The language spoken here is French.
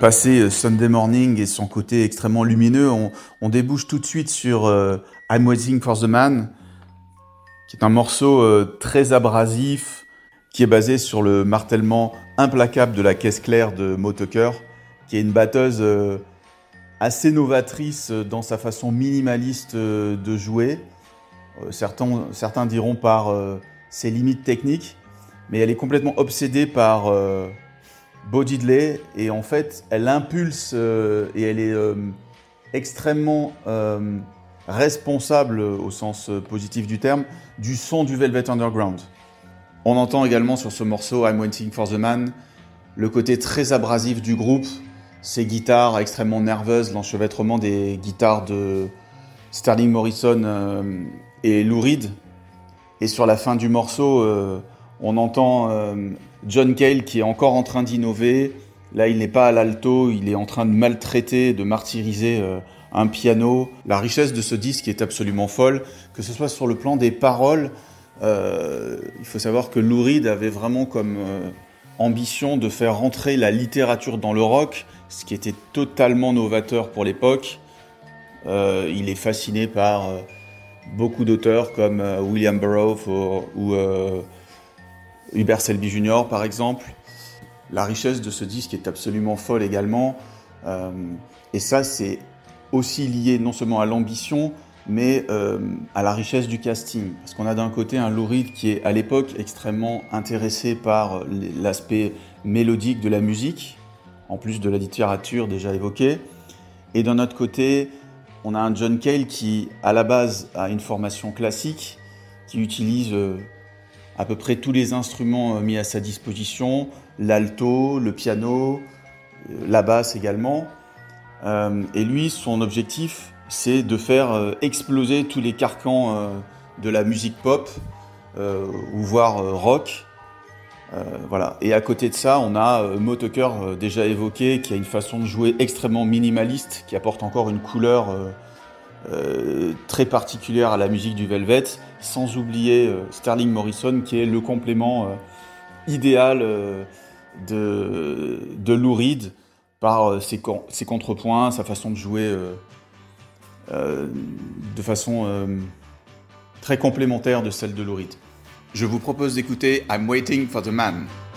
Passé Sunday Morning et son côté extrêmement lumineux, on débouche tout de suite sur I'm Waiting for the Man, qui est un morceau très abrasif, qui est basé sur le martèlement implacable de la caisse claire de Moe Tucker, qui est une batteuse assez novatrice dans sa façon minimaliste de jouer. Certains diront par ses limites techniques, mais elle est complètement obsédée par Bo Diddley, et en fait elle impulse et elle est extrêmement responsable au sens positif du terme du son du Velvet Underground. On entend également sur ce morceau I'm Waiting for the Man le côté très abrasif du groupe, ces guitares extrêmement nerveuses, l'enchevêtrement des guitares de Sterling Morrison et Lou Reed. Et sur la fin du morceau, on entend John Cale qui est encore en train d'innover. Là, il n'est pas à l'alto, il est en train de maltraiter, de martyriser un piano. La richesse de ce disque est absolument folle, que ce soit sur le plan des paroles. Il faut savoir que Lou Reed avait vraiment comme ambition de faire rentrer la littérature dans le rock, ce qui était totalement novateur pour l'époque. Il est fasciné par beaucoup d'auteurs comme William Burroughs ou Hubert Selby Jr. par exemple. La richesse de ce disque est absolument folle également. Et ça, c'est aussi lié non seulement à l'ambition, mais à la richesse du casting. Parce qu'on a d'un côté un Lou Reed qui est à l'époque extrêmement intéressé par l'aspect mélodique de la musique, en plus de la littérature déjà évoquée. Et d'un autre côté, on a un John Cale qui, à la base, a une formation classique, qui utilise à peu près tous les instruments mis à sa disposition, l'alto, le piano, la basse également. Et lui, son objectif, c'est de faire exploser tous les carcans de la musique pop, ou voire rock. Voilà. Et à côté de ça, on a Moe Tucker déjà évoqué, qui a une façon de jouer extrêmement minimaliste, qui apporte encore une couleur très particulière à la musique du Velvet, sans oublier Sterling Morrison, qui est le complément idéal de Lou Reed, par ses contrepoints, sa façon de jouer de façon très complémentaire de celle de Lou Reed. Je vous propose d'écouter I'm Waiting for the Man.